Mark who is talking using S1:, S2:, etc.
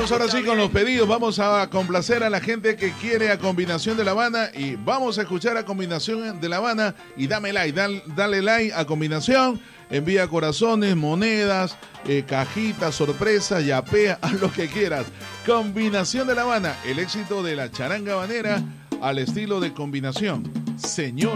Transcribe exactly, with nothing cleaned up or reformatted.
S1: Vamos ahora sí con los pedidos. Vamos a complacer a la gente que quiere a Combinación de La Habana. Y vamos a escuchar a Combinación de La Habana. Y dame like, dale, dale like a Combinación. Envía corazones, monedas, eh, cajitas, sorpresas, yapea, haz lo que quieras. Combinación de La Habana, el éxito de la charanga habanera al estilo de Combinación. Señor.